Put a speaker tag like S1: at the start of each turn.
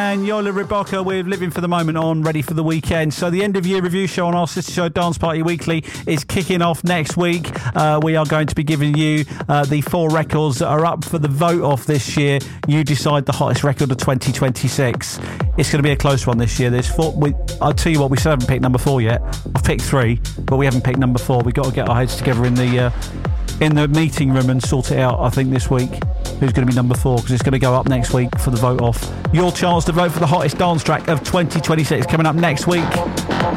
S1: and Yola Riboka with Living for the Moment on Ready for the Weekend. So the end of year review show on our sister show Dance Party Weekly is kicking off next week. We are going to be giving you the 4 records that are up for the vote off this year. You decide the hottest record of 2026. It's going to be a close one this year. There's 4. I'll tell you what, we still haven't picked number 4 yet. I've picked 3, but we haven't picked number 4. We've got to get our heads together in the meeting room and sort it out, I think, this week. Who's going to be number 4, because it's going to go up next week for the vote off. Your chance to vote for the hottest dance track of 2026 coming up next week.